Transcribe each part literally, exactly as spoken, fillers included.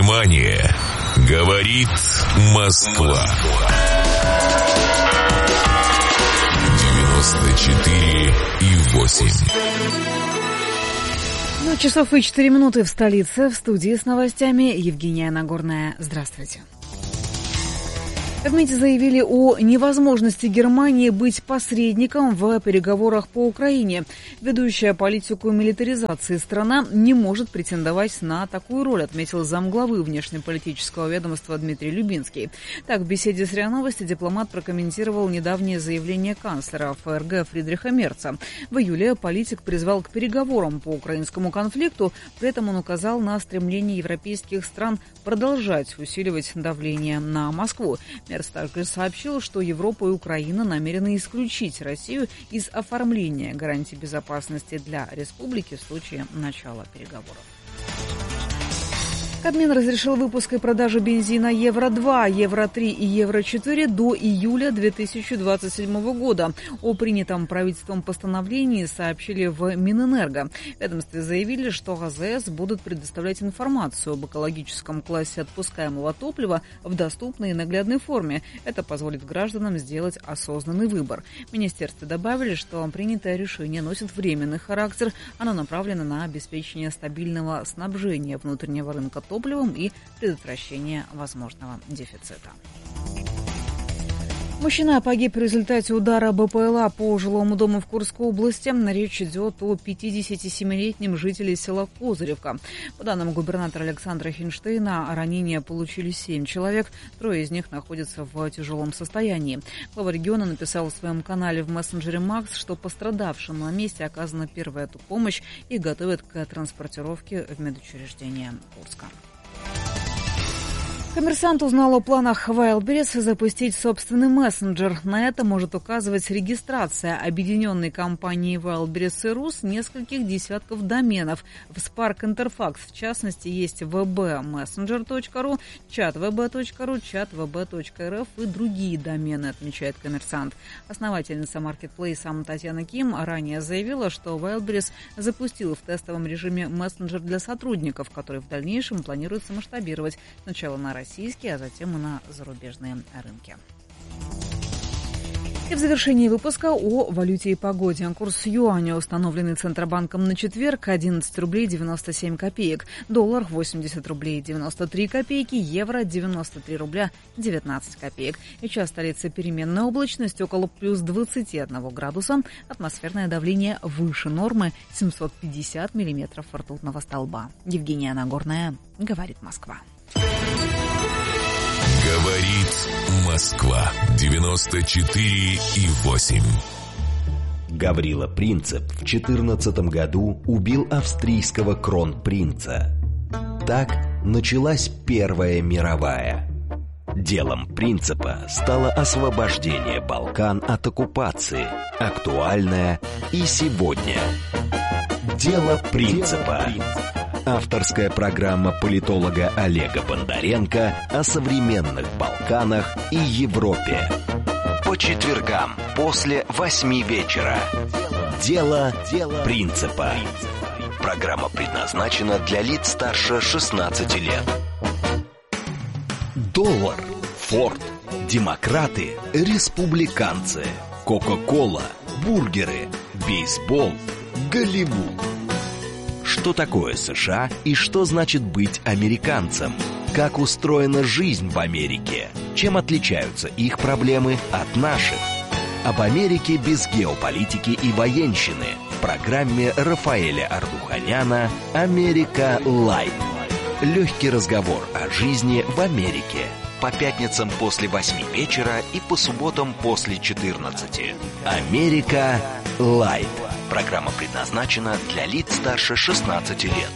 Внимание! Говорит Москва. девяносто четыре и восемь. Ну, часов и четыре минуты в столице. В студии с новостями Евгения Нагорная. Здравствуйте. В МИДе заявили о невозможности Германии быть посредником в переговорах по Украине. Ведущая политику милитаризации страна не может претендовать на такую роль, отметил замглавы внешнеполитического ведомства Дмитрий Любинский. Так, в беседе с РИА Новости дипломат прокомментировал недавнее заявление канцлера ФРГ Фридриха Мерца. В июле политик призвал к переговорам по украинскому конфликту, при этом он указал на стремление европейских стран продолжать усиливать давление на Москву. Мерц также сообщил, что Европа и Украина намерены исключить Россию из оформления гарантий безопасности для республики в случае начала переговоров. Кабмин разрешил выпуск и продажу бензина Евро два, Евро три и Евро четыре до июля две тысячи двадцать седьмого года. О принятом правительством постановлении сообщили в Минэнерго. В ведомстве заявили, что АЗС будут предоставлять информацию об экологическом классе отпускаемого топлива в доступной и наглядной форме. Это позволит гражданам сделать осознанный выбор. В министерстве добавили, что принятое решение носит временный характер. Оно направлено на обеспечение стабильного снабжения внутреннего рынка топливом и предотвращение возможного дефицита. Мужчина погиб в результате удара БПЛА по жилому дому в Курской области. Речь идет о пятидесятисемилетнем жителе села Козыревка. По данным губернатора Александра Хинштейна, ранения получили семь человек. Трое из них находятся в тяжелом состоянии. Глава региона написал в своем канале в мессенджере Макс, что пострадавшим на месте оказана первая помощь и готовят к транспортировке в медучреждение Курска. Коммерсант узнал о планах Wildberries запустить собственный мессенджер. На это может указывать регистрация объединенной компании Wildberries и Рус нескольких десятков доменов. В Spark Interfax, в частности, есть вэ бэ мессенджер точка ру, чат вэ бэ точка ру, чат вэ бэ точка эр эф и другие домены, отмечает коммерсант. Основательница маркетплейса Татьяна Ким ранее заявила, что Wildberries запустил в тестовом режиме мессенджер для сотрудников, который в дальнейшем планируется масштабировать сначала на Россию, российские, а затем и на зарубежные рынки. И в завершении выпуска о валюте и погоде. Курс юаня, установленный Центробанком на четверг, одиннадцать рублей девяносто семь копеек. Доллар восемьдесят рублей девяносто три копейки. Евро девяносто три рубля девятнадцать копеек. Сейчас столица переменная облачность около плюс двадцати одного градуса. Атмосферное давление выше нормы семьсот пятьдесят миллиметров ртутного столба. Евгения Нагорная, говорит Москва. Говорит Москва. девяносто четыре и восемь. Гаврила Принцип в четырнадцатом году убил австрийского кронпринца. Так началась Первая мировая. Делом Принципа стало освобождение Балкан от оккупации, актуальное и сегодня. Дело Принципа. Авторская программа политолога Олега Бондаренко о современных Балканах и Европе. По четвергам после восьми вечера. Дело Принципа. Программа предназначена для лиц старше шестнадцати лет. Доллар, Форд, демократы, республиканцы, Кока-кола, бургеры, бейсбол, Голливуд. Что такое США и что значит быть американцем? Как устроена жизнь в Америке? Чем отличаются их проблемы от наших? Об Америке без геополитики и военщины в программе Рафаэля Ардуханяна «Америка Лайт». Легкий разговор о жизни в Америке. По пятницам после восьми вечера и по субботам после четырнадцати. «Америка Лайт». Программа предназначена для лиц старше шестнадцати лет.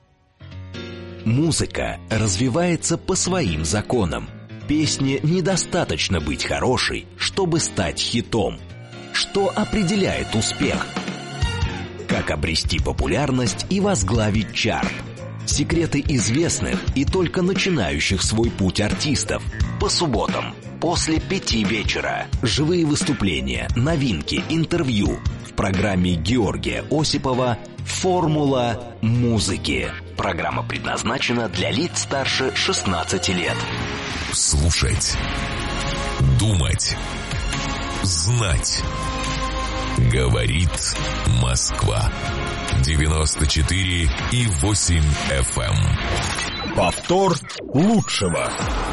Музыка развивается по своим законам. Песне недостаточно быть хорошей, чтобы стать хитом. Что определяет успех? Как обрести популярность и возглавить чарт? Секреты известных и только начинающих свой путь артистов. По субботам после пяти вечера. Живые выступления, новинки, интервью. В программе Георгия Осипова «Формула музыки». Программа предназначена для лиц старше шестнадцати лет. Слушать. Думать. Знать. Говорит Москва. девяносто четыре и восемь эф эм. Повтор лучшего.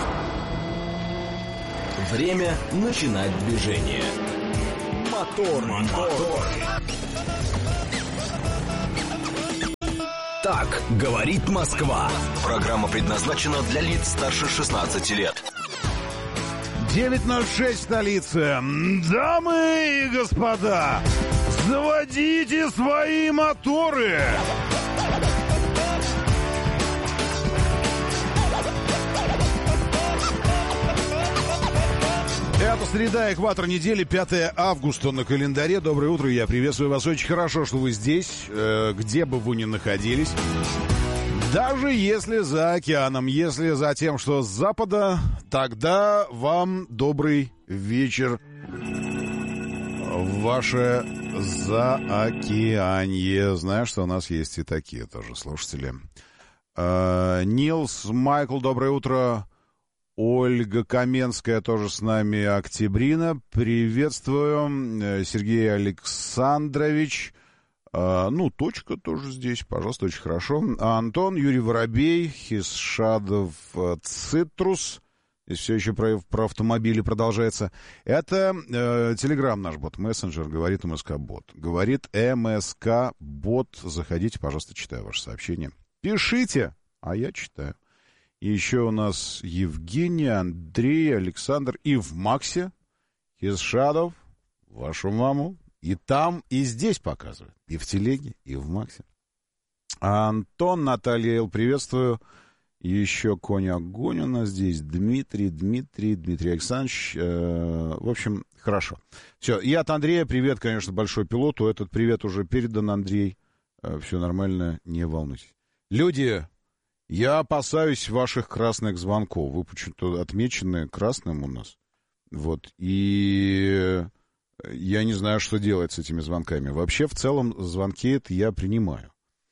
Время начинать движение. Мотор, мотор. Так говорит Москва. Программа предназначена для лиц старше шестнадцати лет. девять ноль шесть в столице. Дамы и господа, заводите свои моторы. Это среда, экватор недели, пятое августа на календаре. Доброе утро, я приветствую вас. Очень хорошо, что вы здесь, э, где бы вы ни находились. Даже если за океаном, если за тем, что с запада, тогда вам добрый вечер. Ваше заокеанье. Знаю, что у нас есть и такие тоже слушатели. Э, Нилс, Майкл, доброе утро. Ольга Каменская тоже с нами. Октябрина, приветствую. Сергей Александрович. А, ну, точка тоже здесь, пожалуйста, очень хорошо. Антон, Юрий Воробей, His Shadow Citrus. Здесь все еще про, про автомобили продолжается. Это э, Телеграм наш бот, мессенджер, говорит МСК-бот. Говорит МСК-бот. Заходите, пожалуйста, читаю ваше сообщение. Пишите, а я читаю. И еще у нас Евгений, Андрей, Александр. И в Максе, His Shadow, вашу маму. И там, и здесь показывают. И в телеге, и в Максе. Антон, Наталья Эл, приветствую. Еще Конь-огонь у нас здесь. Дмитрий, Дмитрий, Дмитрий Александрович. Э, в общем, хорошо. Все, и от Андрея привет, конечно, большой пилоту. Этот привет уже передан, Андрей. Э, все нормально, не волнуйтесь. Люди... Я опасаюсь ваших красных звонков. Вы почему-то отмечены красным у нас. Вот. И я не знаю, что делать с этими звонками. Вообще, в целом, звонки это я принимаю.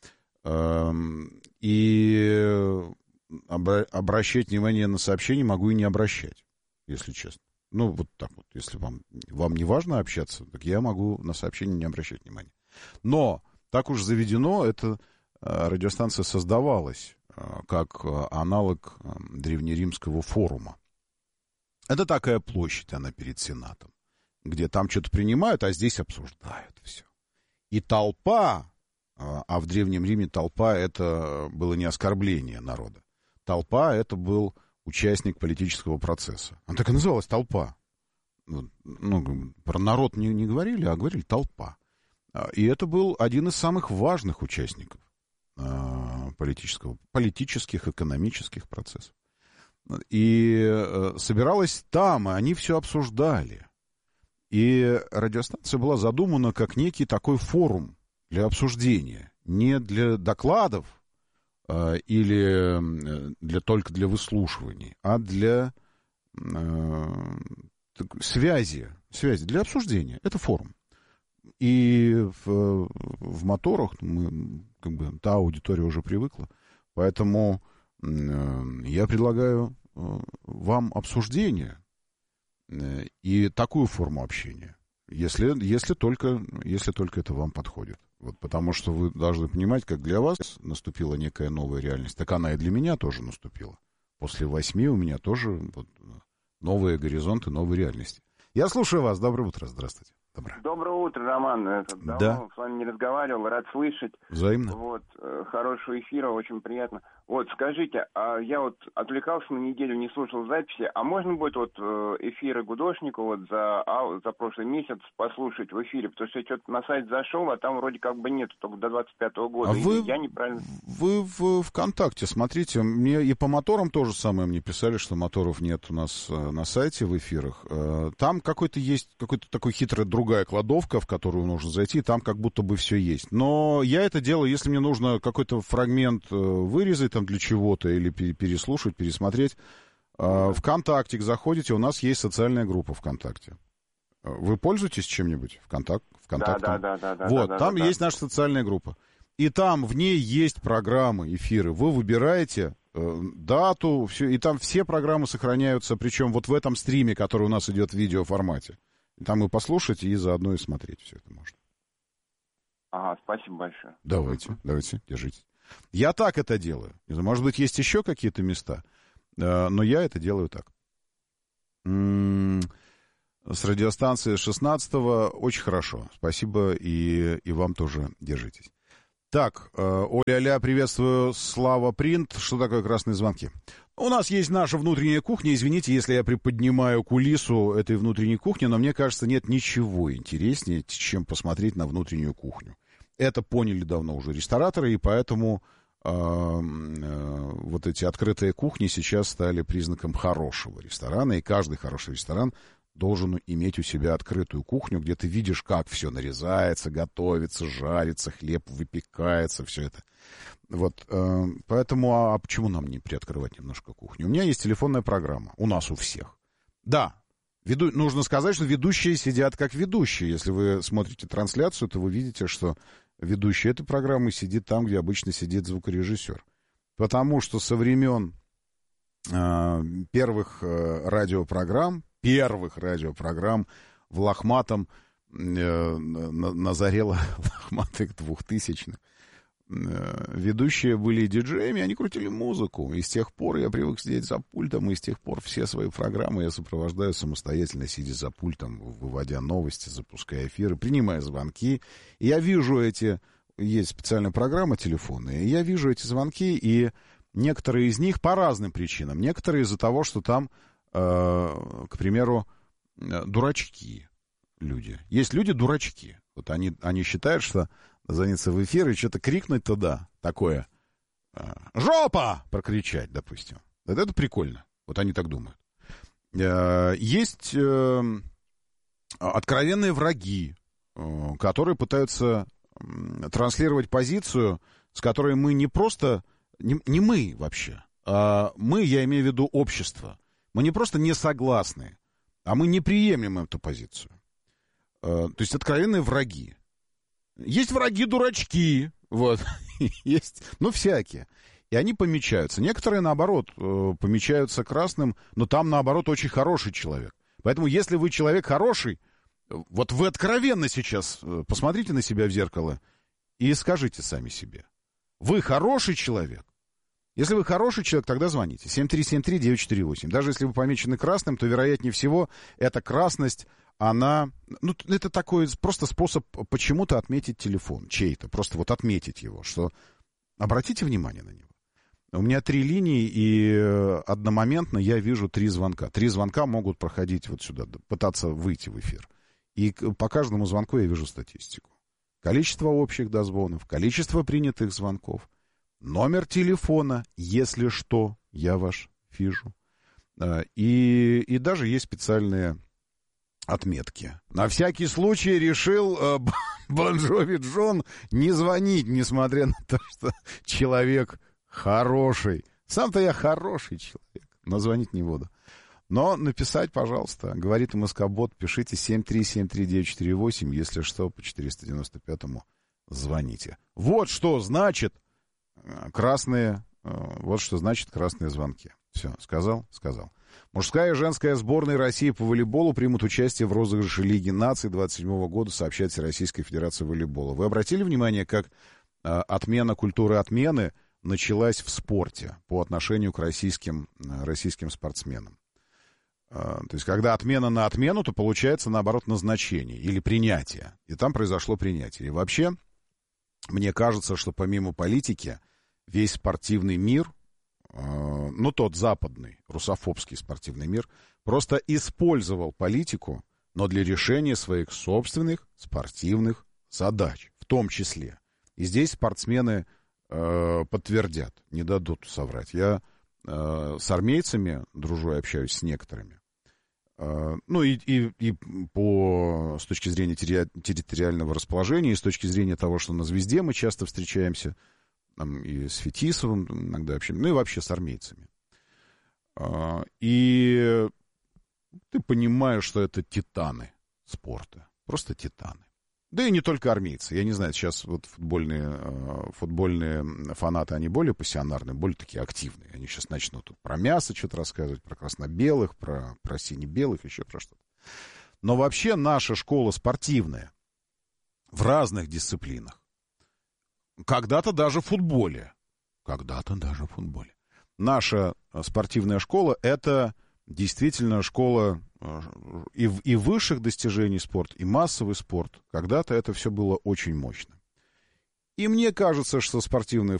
И обращать внимание на сообщения могу и не обращать, если честно. Ну, вот так вот. Если вам, вам не важно общаться, так я могу на сообщения не обращать внимания. Но, так уж заведено, эта радиостанция создавалась как аналог древнеримского форума. Это такая площадь, она перед Сенатом, где там что-то принимают, а здесь обсуждают все. И толпа, а в Древнем Риме толпа — это было не оскорбление народа. Толпа — это был участник политического процесса. Она так и называлась — толпа. Ну, про народ не, не говорили, а говорили толпа. И это был один из самых важных участников политического, политических, экономических процессов. И э, собиралась там, и они все обсуждали. И радиостанция была задумана как некий такой форум для обсуждения. Не для докладов э, или для, только для выслушиваний, а для э, так, связи, связи, для обсуждения. Это форум. И в, в моторах мы, как бы, та аудитория уже привыкла. Поэтому э, я предлагаю э, вам обсуждение э, и такую форму общения, если, если, только, если только это вам подходит. Вот, потому что вы должны понимать, как для вас наступила некая новая реальность, так она и для меня тоже наступила. После восьми у меня тоже вот, новые горизонты, новые реальности. Я слушаю вас. Доброе утро. Здравствуйте. Доброе. Доброе утро, Роман. Это, давно да. с вами не разговаривал, рад слышать. Взаимно. Вот, хорошего эфира, очень приятно. Вот, скажите, а я вот отвлекался на неделю, не слушал записи, а можно будет вот эфиры Гудошника вот за, а, за прошлый месяц послушать в эфире? Потому что я что-то на сайт зашел, а там вроде как бы нет, только до двадцать пятого года. А вы, я неправильно... вы в ВКонтакте смотрите, мне и по моторам тоже самое мне писали, что моторов нет у нас на сайте в эфирах. Там какой-то есть, какой-то такой хитрый другая кладовка, в которую нужно зайти, там как будто бы все есть. Но я это делаю, если мне нужно какой-то фрагмент вырезать там для чего-то или переслушать, пересмотреть. ВКонтакте заходите, у нас есть социальная группа ВКонтакте. Вы пользуетесь чем-нибудь? ВКонтакт? ВКонтактом? Да, да, да, да. Вот, да, там да, есть да. наша социальная группа. и там в ней есть программы, эфиры. Вы выбираете э, дату, все, и там все программы сохраняются, причем вот в этом стриме, который у нас идет в видеоформате. Там и послушать, и заодно и смотреть все это можно. Ага, спасибо большое. Давайте, давайте, держитесь. Я так это делаю. Может быть, есть еще какие-то места, э, но я это делаю так. М-м- с радиостанции шестнадцатого очень хорошо. Спасибо, и, и вам тоже держитесь. Так, э, Оля-ля, приветствую, Слава Принт. Что такое красные звонки? У нас есть наша внутренняя кухня. Извините, если я приподнимаю кулису этой внутренней кухни, но мне кажется, нет ничего интереснее, чем посмотреть на внутреннюю кухню. Это поняли давно уже рестораторы, и поэтому э, э, вот эти открытые кухни сейчас стали признаком хорошего ресторана, и каждый хороший ресторан должен иметь у себя открытую кухню, где ты видишь, как все нарезается, готовится, жарится, хлеб выпекается, все это. Вот, э, поэтому, а почему нам не приоткрывать немножко кухню? У меня есть телефонная программа, у нас у всех. Да, веду, нужно сказать, что ведущие сидят как ведущие. Если вы смотрите трансляцию, то вы видите, что ведущий этой программы сидит там, где обычно сидит звукорежиссер. Потому что со времен э, первых э, радиопрограмм, первых радиопрограмм в лохматом, э, на, на заре лохматых двухтысячных, э, ведущие были диджеями, они крутили музыку. И с тех пор я привык сидеть за пультом, и с тех пор все свои программы я сопровождаю самостоятельно, сидя за пультом, выводя новости, запуская эфиры, принимая звонки. И я вижу эти, есть специальная программа телефонная, и я вижу эти звонки, и некоторые из них по разным причинам. Некоторые из-за того, что там, к примеру, дурачки люди. Есть люди-дурачки. Вот они, они считают, что звониться в эфир и что-то крикнуть туда, такое «Жопа!» прокричать, допустим. Вот это прикольно. Вот они так думают. Есть откровенные враги, которые пытаются транслировать позицию, с которой мы не просто... Не, не мы вообще, а мы, я имею в виду общество. Мы не просто не согласны, а мы не приемлем эту позицию. То есть откровенные враги. Есть враги-дурачки, вот, есть, ну, всякие. И они помечаются. Некоторые, наоборот, помечаются красным, но там, наоборот, очень хороший человек. Поэтому, если вы человек хороший, вот вы откровенно сейчас посмотрите на себя в зеркало и скажите сами себе. Вы хороший человек? Если вы хороший человек, тогда звоните. семь три семь три девять четыре восемь. Даже если вы помечены красным, то, вероятнее всего, эта красность, она... Ну, это такой просто способ почему-то отметить телефон чей-то. Просто вот отметить его, что... Обратите внимание на него. У меня три линии, и одномоментно я вижу три звонка. Три звонка могут проходить вот сюда, пытаться выйти в эфир. И по каждому звонку я вижу статистику. Количество общих дозвонов, количество принятых звонков, номер телефона, если что, я ваш вижу. И, и даже есть специальные отметки. На всякий случай решил э, Бон Джови Джон не звонить, несмотря на то, что человек хороший. Сам-то я хороший человек, но звонить не буду. Но написать, пожалуйста, говорит МСК-бот, пишите семь три семь три девять четыре восемь, если что, по четыреста девяносто пятому звоните. Вот что значит красные, вот что значит красные звонки. Все, сказал? Сказал. Мужская и женская сборные России по волейболу примут участие в розыгрыше Лиги наций двадцать седьмого года, сообщает Всероссийская Федерация волейбола. Вы обратили внимание, как отмена культуры отмены началась в спорте по отношению к российским, российским спортсменам? То есть, когда отмена на отмену, то получается, наоборот, назначение или принятие. И там произошло принятие. И вообще, мне кажется, что помимо политики, весь спортивный мир, ну, тот западный, русофобский спортивный мир, просто использовал политику, но для решения своих собственных спортивных задач, в том числе. И здесь спортсмены э, подтвердят, не дадут соврать. Я э, с армейцами дружу и общаюсь с некоторыми. Э, ну, и, и, и по, с точки зрения терри, территориального расположения, и с точки зрения того, что на «Звезде» мы часто встречаемся, там, и с Фетисовым иногда общаемся, ну и вообще с армейцами. Э, и ты понимаешь, что это титаны спорта. Просто титаны. Да и не только армейцы. Я не знаю, сейчас вот футбольные, футбольные фанаты, они более пассионарные, более такие активные. Они сейчас начнут тут про мясо что-то рассказывать, про красно-белых, про, про сине-белых, еще про что-то. Но вообще наша школа спортивная в разных дисциплинах. Когда-то даже в футболе. Когда-то даже в футболе. Наша спортивная школа — это действительно школа и, и высших достижений спорта, и массовый спорт. Когда-то это все было очень мощно. И мне кажется, что спортивный